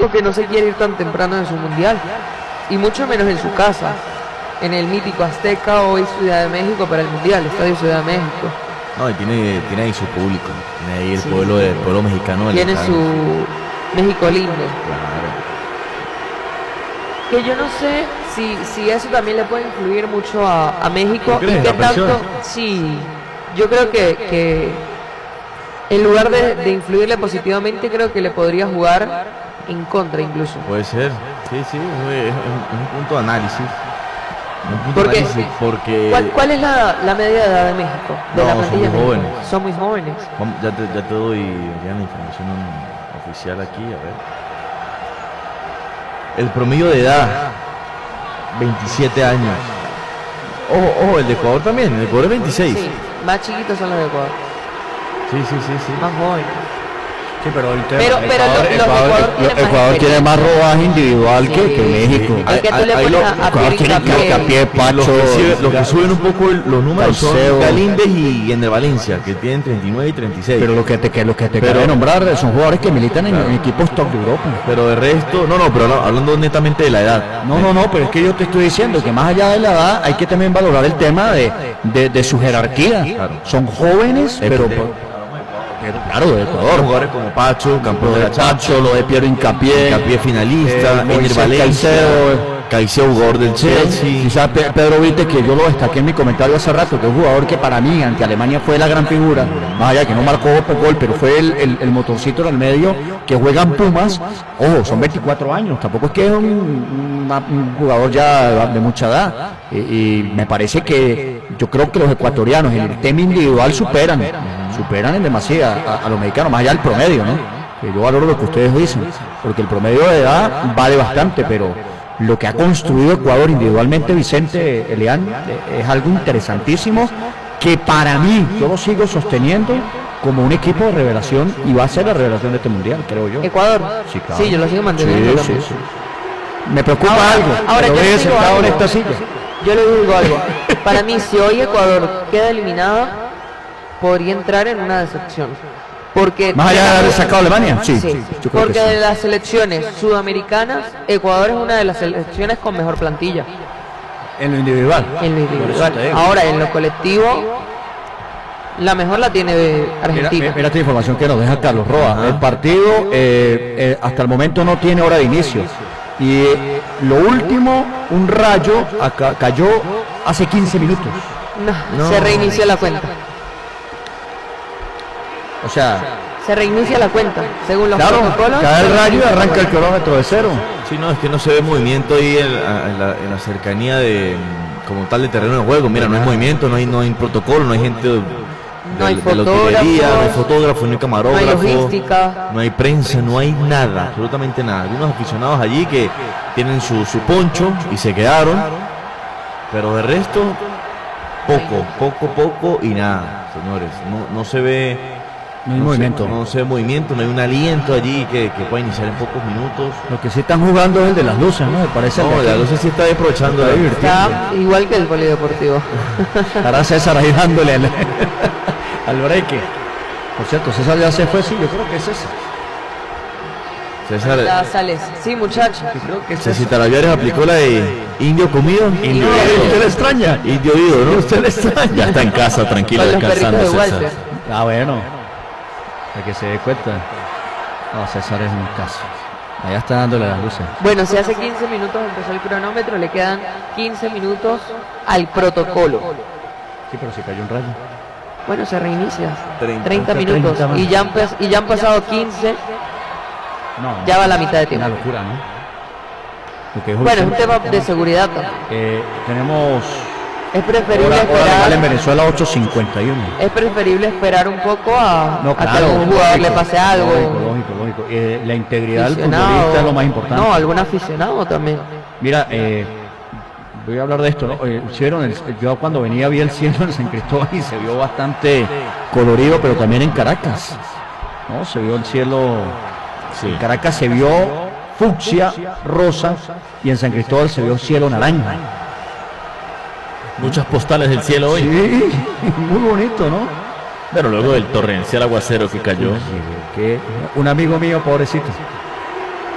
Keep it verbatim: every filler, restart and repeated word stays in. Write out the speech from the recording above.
México que no se quiere ir tan temprano en su mundial, y mucho menos en su casa, en el mítico Azteca, hoy Ciudad de México para el mundial, Estadio Ciudad de México. No, y tiene, tiene ahí su público, tiene ahí el Sí. pueblo, el pueblo mexicano. del Tiene estadio. su México lindo. Claro. Que yo no sé si, si eso también le puede influir mucho a, a México. ¿Tú crees? Y qué ¿La presión? tanto, sí, yo creo que, que en lugar de, de influirle positivamente, creo que le podría jugar en contra incluso. Puede ser, sí, sí, es, es- es un punto de análisis. Un punto Porque, de análisis porque ¿cuál, cuál es la, la media de edad de México? De No, la son plantilla muy de México? jóvenes. Son muy jóvenes. Vamos, ya, te, ya te doy ya la información oficial aquí, a ver. El promedio de edad, veintisiete años. Ojo, ojo, el de Ecuador también, el de Ecuador es veintiséis. Sí, más chiquitos son los de Ecuador, Sí, sí, sí, sí. más jóvenes. Sí, pero el tema- Pero- pero Ecuador, los- los Ecuador- Ecuador tienen más Ecuador tiene más rodaje individual que, Sí, que México. Es que tú le Ahí pones lo- a, a Ecuador Pierre tiene hincapié. hincapié, Pacho, Los que, sube- los que suben un poco el- los números Caicedo. son Galíndez y Ener Valencia, que tienen treinta y nueve y treinta y seis. Pero lo que te, que, lo que te Pero- acabo de nombrar son jugadores que militan en, Claro. en equipos top de Europa. Pero de resto, no, no, pero habla- hablando netamente de la edad. No, no, no, pero es que yo te estoy diciendo que más allá de la edad hay que también valorar el tema de, de, de su jerarquía. Claro. Son jóvenes, pero, pero claro, de Ecuador. Jugadores como Pacho, campeón Lo de de la Champions, Pacho, lo de Piero Hincapié, Hincapié finalista, eh, Ener Moisés Valencia, Caicedo, Caicedo, jugador del Chelsea. Quizás Pe- Pedro Vite, que yo lo destaqué en mi comentario hace rato, que es un jugador que para mí ante Alemania fue la gran figura, más allá que no marcó gol, pero fue el, el, el motorcito en el medio, que juegan Pumas. Ojo, son veinticuatro años, tampoco es que es un, una- un jugador ya de mucha edad, y, y me parece que yo creo que los ecuatorianos en el tema individual superan, superan en demasía a, a los mexicanos, más allá del promedio, ¿no? Que yo valoro lo que ustedes dicen, porque el promedio de edad vale bastante, pero lo que ha construido Ecuador individualmente, Vicente Elián, eh, es algo interesantísimo que para mí, yo lo sigo sosteniendo como un equipo de revelación y va a ser la revelación de este mundial, creo yo. Ecuador. Sí, claro. Sí, yo lo sigo manteniendo Sí, también. sí, sí. Me preocupa Ahora- algo, ahora lo yo veo les digo sentado en algo. esta silla. Yo le digo algo. Para mí, si hoy Ecuador queda eliminada, podría entrar en una decepción. Porque Más allá de haber sacado a Alemania, sí, yo creo que porque sí. de las selecciones sudamericanas, Ecuador es una de las selecciones con mejor plantilla En lo individual. en lo Por eso individual. te digo. Ahora, en lo colectivo, la mejor la tiene Mira, Argentina. mira esta información que nos deja Carlos Roa. El partido eh, eh, hasta el momento no tiene hora de inicio. Y eh, lo último, un rayo acá, cayó hace quince minutos. No, se reinicia la cuenta. O sea, Se reinicia la cuenta, según los claro, protocolos. cae se el rayo y reinicia la arranca el cuenta. kilómetro de cero. Sí, no, es que no se ve movimiento ahí en, a- en la, en la cercanía de mm, como tal de terreno de juego. Mira, no hay movimiento, no hay, no hay protocolo, no hay gente de, No hay de- de la utilería, no hay fotógrafos, fotógrafo, no hay camarógrafo, no hay logística. no hay prensa, no hay nada, absolutamente nada. Algunos aficionados allí que tienen su, su poncho y se quedaron, pero de resto, poco, poco, poco y nada, señores. No, no se ve. No hay se- movimiento. no se ve movimiento, no hay un aliento allí que, que pueda iniciar en pocos minutos. Lo que sí están jugando es el de las luces, ¿no? Me parece. el de No, aquí. la luz sí está aprovechando. Está la- Está igual que el polideportivo. Estará César ahí dándole al, al breque. Por cierto, César ya se fue, sí, yo creo que es César. César, Ya sales. Sí, muchachos. Creo que es Ceci César. Taraviares aplicó la de indio comido. Indio, ¿usted le extraña? Indio oído, ¿no? ¿Usted le extraña? Ya está en casa, tranquilo, Con los descansando, perritos de César. Walter. Ah, bueno. Para que se dé cuenta. No, César es un caso. Allá está dándole las luces. Bueno, si hace quince minutos empezó el cronómetro, le quedan quince minutos al protocolo. Sí, pero si cayó un rayo. Bueno, se reinicia. treinta, treinta minutos. treinta más. Y ya, han pas- y ya han pasado quince. No, Ya va la mitad de una tiempo. locura, ¿no? Lo que dijo Bueno, es un Vicente, tema de seguridad también. eh, tenemos Es preferible hora, hora local en esperar. Venezuela ocho cincuenta y uno. Es preferible esperar un poco a, No, a que claro, a algún jugador le lógico, pase algo. Lógico, lógico, lógico. Eh, la integridad del Aficionado. futbolista es lo más importante. No, algún aficionado también. Mira, eh, voy a hablar de esto, ¿no? Eh, ¿vieron el- yo cuando venía vi el cielo en San Cristóbal y se vio bastante colorido, pero también en Caracas, ¿no? Se vio el cielo, en Caracas se vio fucsia, rosa, y en San Cristóbal se vio cielo naranja. Muchas postales del cielo hoy. Sí, muy bonito, ¿no? Pero luego del torrencial aguacero que cayó. Que un amigo mío, pobrecito,